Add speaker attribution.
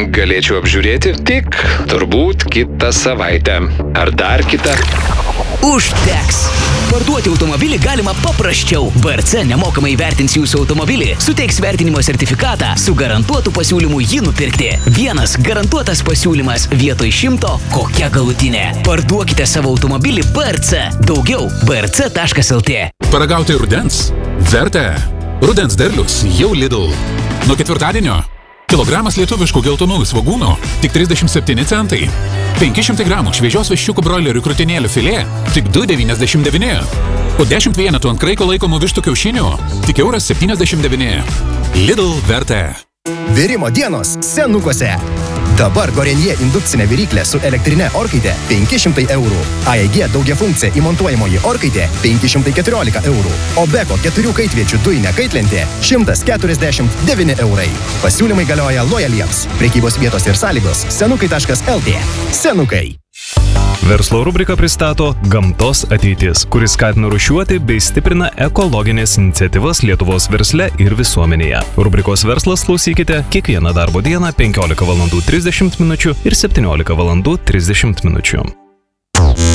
Speaker 1: galėčiau apžiūrėti tik turbūt kitą savaitę. Ar dar kitą?
Speaker 2: Užteks! Parduoti automobilį galima paprasčiau. BRC nemokamai įvertins jūsų automobilį, suteiks vertinimo sertifikatą su garantuotu pasiūlymu jį nupirkti. Vienas garantuotas pasiūlymas vietoj 100, kokia galutinė. Parduokite savo automobilį BRC. Daugiau brc.lt.
Speaker 3: Paragauti rudens? Verta. Rudens derlius jau Lidl. Nuo ketvirtadienio kilogramas lietuviškų geltonųjų svogūnų tik 37 centai. 500 gramų šviežios viščiukų broilerių krūtinėlių filė tik 2,99. Po 10 vienetų ant kraiko laikomų vištų kiaušinių tik €1,79. Lidl verta.
Speaker 4: Virimo dienos Senukuose. Dabar Gorenje indukcinė viryklė su elektrinė orkaitė 500 €. AEG daugiafunkcija įmontuojamoji orkaitė 514 €. O Beko 4 kaitviečių dujinė kaitlentė 149 €. Pasiūlymai galioja lojaliems. Prekybos vietos ir sąlygos senukai.lt. Senukai.
Speaker 5: Verslo rubrika pristato Gamtos ateitis, kuris skatina rūšiuoti bei stiprina ekologinės iniciatyvas Lietuvos versle ir visuomenėje. Rubrikos Verslas klausykite kiekvieną darbo dieną 15:30 min. ir 17:30 min.